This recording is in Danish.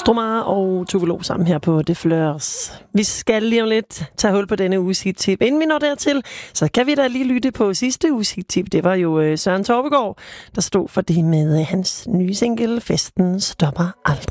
Stromae og Tove Lo sammen her på The Fleurs. Vi skal lige om lidt tage hul på denne uges hit-tip. Inden vi når dertil, så kan vi da lige lytte på sidste uges hit-tip. Det var jo Søren Torpegaard, der stod for det med hans nye single, Festen stopper aldrig.